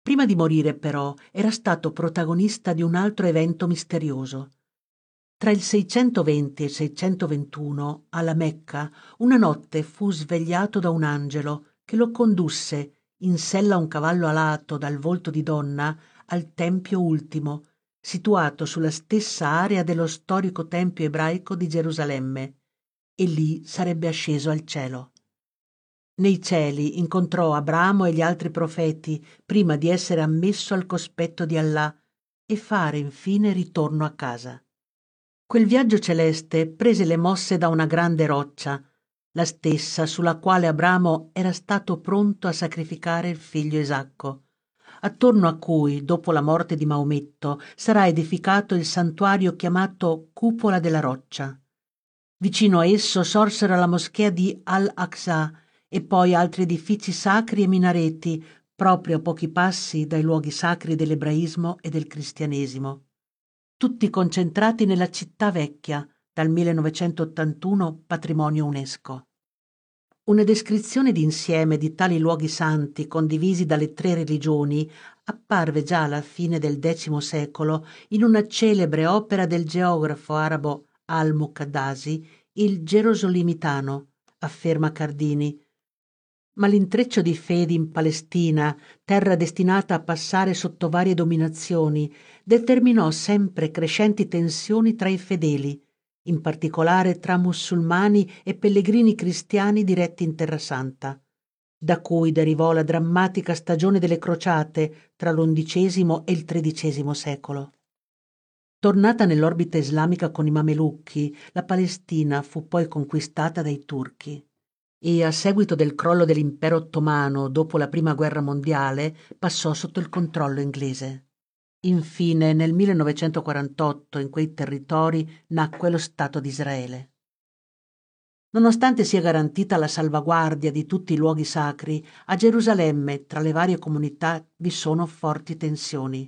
Prima di morire, però, era stato protagonista di un altro evento misterioso. Tra il 620 e il 621, alla Mecca, una notte fu svegliato da un angelo che lo condusse, in sella a un cavallo alato dal volto di donna, al Tempio Ultimo, situato sulla stessa area dello storico Tempio ebraico di Gerusalemme, e lì sarebbe asceso al cielo. Nei cieli incontrò Abramo e gli altri profeti prima di essere ammesso al cospetto di Allah e fare infine ritorno a casa. Quel viaggio celeste prese le mosse da una grande roccia, la stessa sulla quale Abramo era stato pronto a sacrificare il figlio Isacco, attorno a cui, dopo la morte di Maometto, sarà edificato il santuario chiamato Cupola della Roccia. Vicino a esso sorsero la moschea di Al-Aqsa e poi altri edifici sacri e minareti, proprio a pochi passi dai luoghi sacri dell'ebraismo e del cristianesimo, tutti concentrati nella città vecchia, dal 1981 patrimonio UNESCO. Una descrizione d'insieme di tali luoghi santi condivisi dalle 3 religioni apparve già alla fine del X secolo in una celebre opera del geografo arabo al-Muqaddasi, il Gerosolimitano, afferma Cardini. Ma l'intreccio di fedi in Palestina, terra destinata a passare sotto varie dominazioni, determinò sempre crescenti tensioni tra i fedeli, in particolare tra musulmani e pellegrini cristiani diretti in Terra Santa, da cui derivò la drammatica stagione delle crociate tra l'XI e il XIII secolo. Tornata nell'orbita islamica con i Mamelucchi, la Palestina fu poi conquistata dai turchi e, a seguito del crollo dell'impero ottomano dopo la Prima Guerra Mondiale, passò sotto il controllo inglese. Infine, nel 1948, in quei territori nacque lo Stato di Israele. Nonostante sia garantita la salvaguardia di tutti i luoghi sacri, a Gerusalemme, tra le varie comunità, vi sono forti tensioni.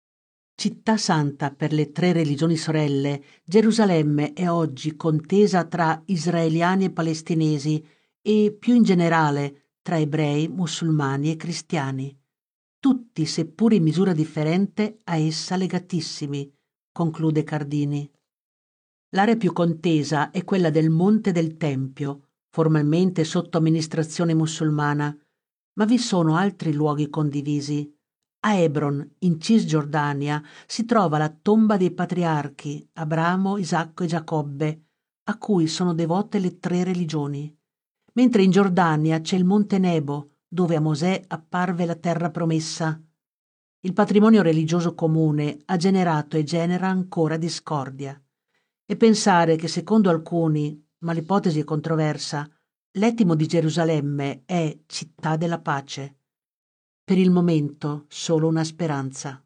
Città santa per le 3 religioni sorelle, Gerusalemme è oggi contesa tra israeliani e palestinesi e, più in generale, tra ebrei, musulmani e cristiani, tutti, seppur in misura differente, a essa legatissimi, conclude Cardini. L'area più contesa è quella del Monte del Tempio, formalmente sotto amministrazione musulmana, ma vi sono altri luoghi condivisi. A Hebron, in Cisgiordania, si trova la tomba dei patriarchi Abramo, Isacco e Giacobbe, a cui sono devote le 3 religioni. Mentre in Giordania c'è il Monte Nebo, dove a Mosè apparve la terra promessa. Il patrimonio religioso comune ha generato e genera ancora discordia. E pensare che, secondo alcuni, ma l'ipotesi è controversa, l'etimo di Gerusalemme è città della pace. Per il momento solo una speranza.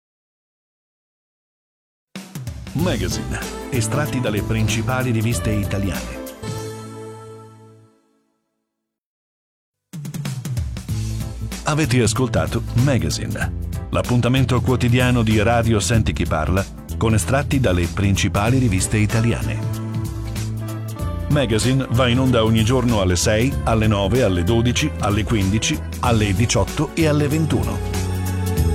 Magazine, estratti dalle principali riviste italiane. Avete ascoltato Magazine, l'appuntamento quotidiano di Radio Senti Chi Parla con estratti dalle principali riviste italiane. Magazine va in onda ogni giorno alle 6, alle 9, alle 12, alle 15, alle 18 e alle 21.